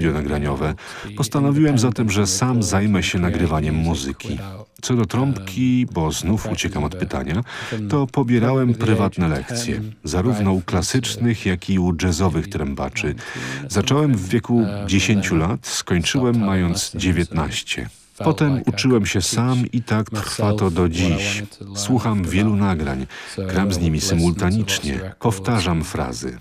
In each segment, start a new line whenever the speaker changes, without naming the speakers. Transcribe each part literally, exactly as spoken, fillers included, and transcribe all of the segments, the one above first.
studio nagraniowe. Postanowiłem zatem, że sam zajmę się nagrywaniem muzyki. Co do trąbki, bo znów uciekam od pytania, to pobierałem prywatne lekcje, zarówno u klasycznych, jak i u jazzowych trębaczy. Zacząłem w wieku dziesięciu lat, skończyłem mając dziewiętnaście. Potem uczyłem się sam i tak trwa to do dziś. Słucham wielu nagrań, gram z nimi symultanicznie, powtarzam frazy.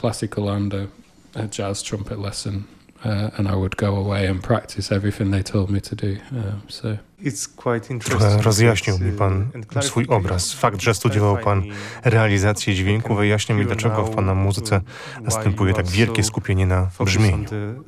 Trochę rozjaśnił mi pan swój obraz. Fakt, że studiował pan realizację dźwięku, wyjaśnia mi, dlaczego w pana muzyce następuje tak wielkie skupienie na brzmieniu.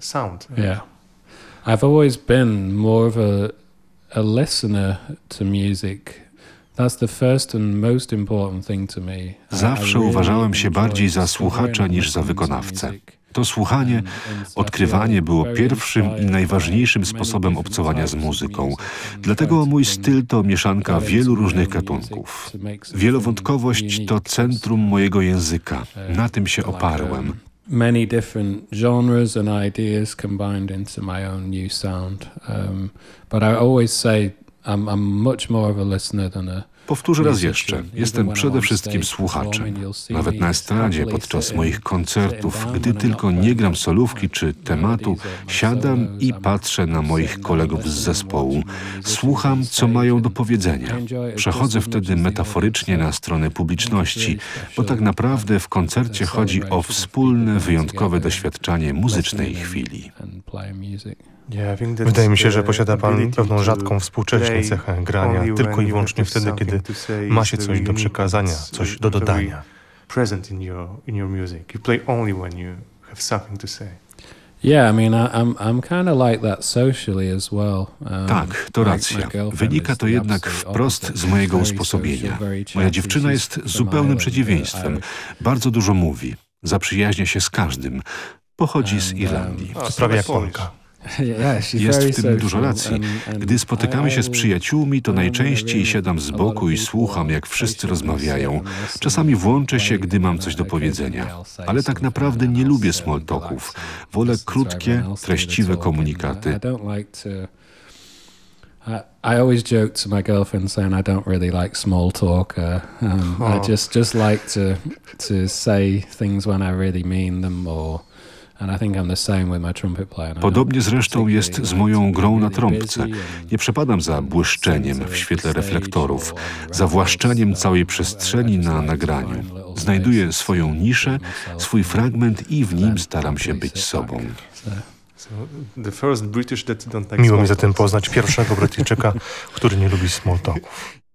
I've always been more of a, a listener to music. That's the first and most important thing to me.
Zawsze uważałem się bardziej za słuchacza niż za wykonawcę. To słuchanie, odkrywanie było pierwszym i najważniejszym sposobem obcowania z muzyką. Dlatego mój styl to mieszanka wielu różnych gatunków. Wielowątkowość to centrum mojego języka. Na tym się oparłem.
Many different genres and ideas combined into my own new sound. Um, but I always say I'm, I'm much more of a listener than a
Powtórzę raz jeszcze. Jestem przede wszystkim słuchaczem. Nawet na estradzie, podczas moich koncertów, gdy tylko nie gram solówki czy tematu, siadam i patrzę na moich kolegów z zespołu. Słucham, co mają do powiedzenia. Przechodzę wtedy metaforycznie na stronę publiczności, bo tak naprawdę w koncercie chodzi o wspólne, wyjątkowe doświadczanie muzycznej chwili.
Wydaje mi się, że posiada pan pewną rzadką współcześnie cechę grania, tylko i wyłącznie wtedy, kiedy ma się coś do przekazania, coś do dodania.
Yeah, I mean, I'm I'm kind of like that socially as well. Um,
tak, to racja. Wynika to jednak wprost z mojego usposobienia. Moja dziewczyna jest zupełnym przeciwieństwem. Bardzo dużo mówi, zaprzyjaźnia się z każdym. Pochodzi z Irlandii.
To prawie jak Polka.
Jest w tym dużo racji. Gdy spotykamy się z przyjaciółmi, to najczęściej siadam z boku i słucham, jak wszyscy rozmawiają. Czasami włączę się, gdy mam coś do powiedzenia. Ale tak naprawdę nie lubię small talków. Wolę krótkie, treściwe komunikaty.
I always joke to my girlfriend saying I don't really like small talk. Uh, um, I just just like to to say things when I really mean them, or
Podobnie zresztą jest z moją grą na trąbce. Nie przepadam za błyszczeniem w świetle reflektorów, zawłaszczaniem całej przestrzeni na nagraniu. Znajduję swoją niszę, swój fragment i w nim staram się być sobą.
Miło mi zatem poznać pierwszego Brytyjczyka, który nie lubi small talków.